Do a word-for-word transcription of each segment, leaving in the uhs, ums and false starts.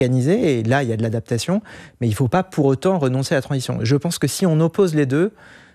organisé, et là, il y a de l'adaptation, mais il ne faut pas pour autant renoncer à la transition. Je pense que si on oppose les deux,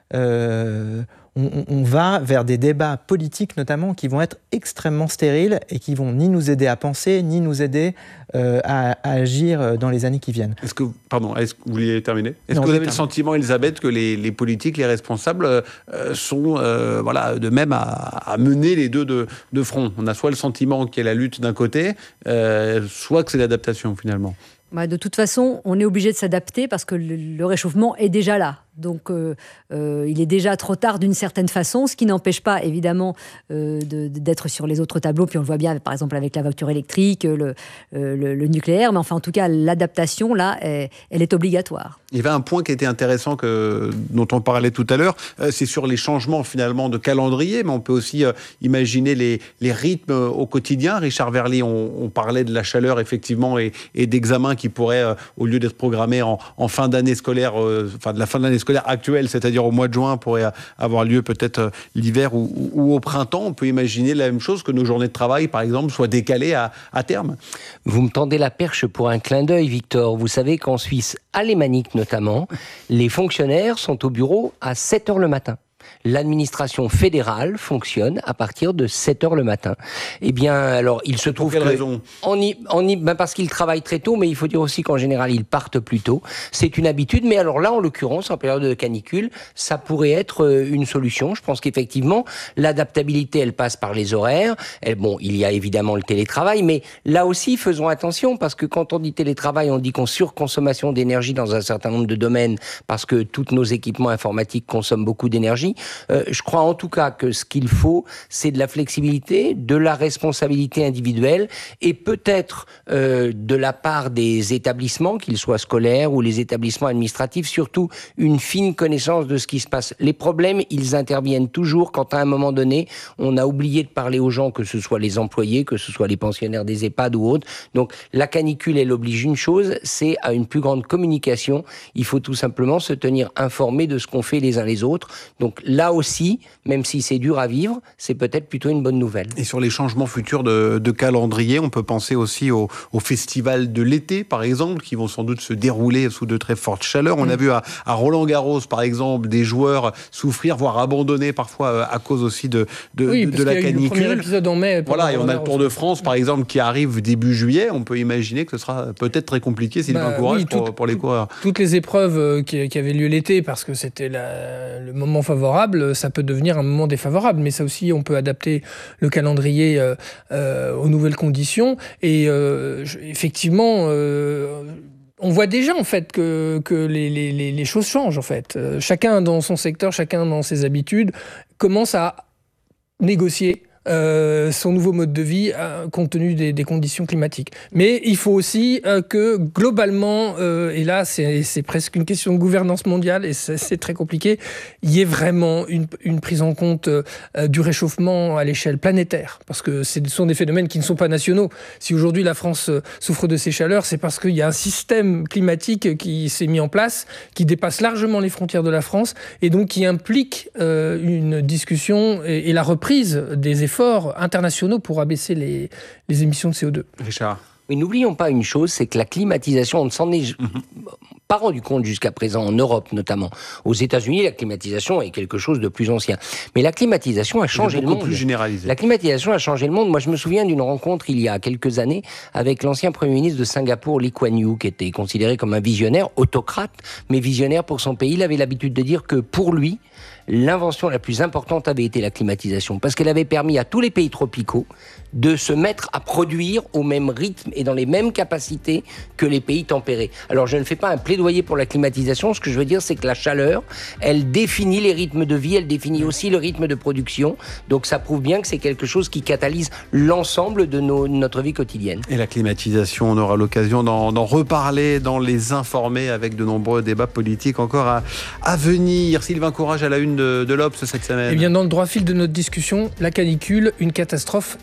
euh, on, on va vers des débats politiques notamment qui vont être extrêmement stériles et qui vont ni nous aider à penser, ni nous aider euh, à, à agir dans les années qui viennent. Est-ce que, pardon, est-ce que vous vouliez terminer ? Est-ce non, que vous avez termine. le sentiment, Elisabeth, que les, les politiques, les responsables euh, sont euh, voilà, de même à, à mener les deux de, de front ? On a soit le sentiment qu'il y a la lutte d'un côté, euh, soit que c'est l'adaptation finalement. Bah, de toute façon, on est obligé de s'adapter parce que le, le réchauffement est déjà là. Donc, euh, euh, il est déjà trop tard d'une certaine façon, ce qui n'empêche pas, évidemment, euh, de, d'être sur les autres tableaux. Puis on le voit bien, par exemple, avec la voiture électrique, le, euh, le, le nucléaire. Mais enfin, en tout cas, l'adaptation, là, est, elle est obligatoire. Il y avait un point qui était intéressant, que, dont on parlait tout à l'heure, euh, c'est sur les changements, finalement, de calendrier, mais on peut aussi euh, imaginer les, les rythmes euh, au quotidien. Richard Verly, on, on parlait de la chaleur, effectivement, et, et d'examens qui pourraient, euh, au lieu d'être programmés en, en fin d'année scolaire, euh, enfin, de la fin de l'année scolaire, scolaire actuelle, c'est-à-dire au mois de juin, pourrait avoir lieu peut-être l'hiver ou, ou, ou au printemps. On peut imaginer la même chose, que nos journées de travail, par exemple, soient décalées à, à terme. Vous me tendez la perche pour un clin d'œil, Victor. Vous savez qu'en Suisse alémanique notamment, les fonctionnaires sont au bureau à sept heures le matin. L'administration fédérale fonctionne à partir de sept heures le matin. Eh bien, alors, il se trouve Pour quelle que... raison ? On y, on y, ben parce qu'ils travaillent très tôt, mais il faut dire aussi qu'en général, ils partent plus tôt. C'est une habitude, mais alors là, en l'occurrence, en période de canicule, ça pourrait être une solution. Je pense qu'effectivement, l'adaptabilité, elle passe par les horaires. Elle, bon, il y a évidemment le télétravail, mais là aussi, faisons attention, parce que quand on dit télétravail, on dit qu'on surconsommation d'énergie dans un certain nombre de domaines, parce que tous nos équipements informatiques consomment beaucoup d'énergie. Euh, je crois en tout cas que ce qu'il faut, c'est de la flexibilité, de la responsabilité individuelle et peut-être euh, de la part des établissements, qu'ils soient scolaires ou les établissements administratifs, surtout une fine connaissance de ce qui se passe. Les problèmes, ils interviennent toujours quand à un moment donné, on a oublié de parler aux gens, que ce soit les employés, que ce soit les pensionnaires des EHPAD ou autres. Donc la canicule, elle oblige une chose, c'est à une plus grande communication. Il faut tout simplement se tenir informé de ce qu'on fait les uns les autres. Donc là aussi, même si c'est dur à vivre, c'est peut-être plutôt une bonne nouvelle. Et sur les changements futurs de, de calendrier, on peut penser aussi au, au festival de l'été, par exemple, qui vont sans doute se dérouler sous de très fortes chaleurs. On mmh. a vu à, à Roland-Garros, par exemple, des joueurs souffrir, voire abandonner parfois à cause aussi de, de, oui, de, de la canicule. Oui, parce qu'il y a eu le premier épisode en mai. Voilà, et on a le Tour de France, par exemple, qui arrive début juillet. On peut imaginer que ce sera peut-être très compliqué, Sylvain bah, Courage, oui, tout, pour, pour les coureurs. Toutes les épreuves qui, qui avaient lieu l'été, parce que c'était la, le moment favorable, ça peut devenir un moment défavorable. Mais ça aussi, on peut adapter le calendrier euh, euh, aux nouvelles conditions. Et euh, je, effectivement... Euh, on voit déjà en fait que, que les, les, les choses changent en fait. Euh, chacun dans son secteur, chacun dans ses habitudes, commence à négocier Euh, son nouveau mode de vie euh, compte tenu des, des conditions climatiques. Mais il faut aussi euh, que globalement, euh, et là c'est, c'est presque une question de gouvernance mondiale et c'est, c'est très compliqué, il y ait vraiment une, une prise en compte euh, du réchauffement à l'échelle planétaire. Parce que ce sont des phénomènes qui ne sont pas nationaux. Si aujourd'hui la France euh, souffre de ces chaleurs, c'est parce qu'il y a un système climatique qui s'est mis en place, qui dépasse largement les frontières de la France et donc qui implique euh, une discussion et, et la reprise des efforts internationaux pour abaisser les, les émissions de C O deux. Richard. Mais n'oublions pas une chose, c'est que la climatisation, on ne s'en est mm-hmm. pas rendu compte jusqu'à présent, en Europe notamment. Aux États-Unis, la climatisation est quelque chose de plus ancien. Mais la climatisation a changé le monde. Plus généralisé. La climatisation a changé le monde. Moi, je me souviens d'une rencontre il y a quelques années avec l'ancien Premier ministre de Singapour, Lee Kuan Yew, qui était considéré comme un visionnaire, autocrate, mais visionnaire pour son pays. Il avait l'habitude de dire que pour lui, l'invention la plus importante avait été la climatisation, parce qu'elle avait permis à tous les pays tropicaux de se mettre à produire au même rythme et dans les mêmes capacités que les pays tempérés. Alors je ne fais pas un plaidoyer pour la climatisation, ce que je veux dire c'est que la chaleur, elle définit les rythmes de vie, elle définit aussi le rythme de production, donc ça prouve bien que c'est quelque chose qui catalyse l'ensemble de nos, notre vie quotidienne. Et la climatisation, on aura l'occasion d'en, d'en reparler dans Les Informés avec de nombreux débats politiques encore à, à venir. Sylvain Courage à la une de, de l'Obs cette semaine. Eh bien, dans le droit fil de notre discussion, la canicule, une catastrophe très politique.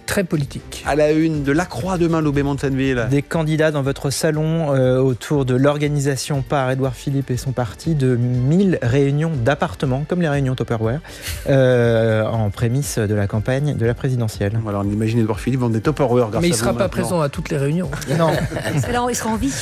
politique. À la une de La Croix demain, Loubet Monsenneville. Des candidats dans votre salon euh, autour de l'organisation par Édouard Philippe et son parti de mille réunions d'appartements, comme les réunions Tupperware, euh, en prémisse de la campagne de la présidentielle. Voilà, on imagine Édouard Philippe vendre des Tupperware. Mais il ne sera pas présent à toutes les réunions. Non. Là, il sera en vie.